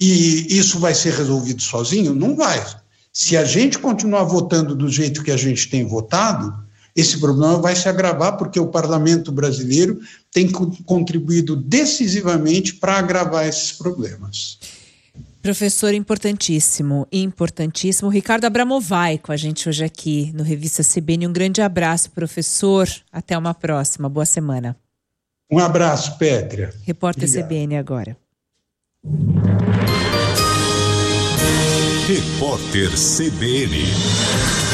E isso vai ser resolvido sozinho? Não vai. Se a gente continuar votando do jeito que a gente tem votado, esse problema vai se agravar, porque o parlamento brasileiro tem contribuído decisivamente para agravar esses problemas. Professor, importantíssimo, importantíssimo. Ricardo Abramovay com a gente hoje aqui no Revista CBN. Um grande abraço, professor. Até uma próxima. Boa semana. Um abraço, Pétria. Repórter CBN agora. Repórter CBN.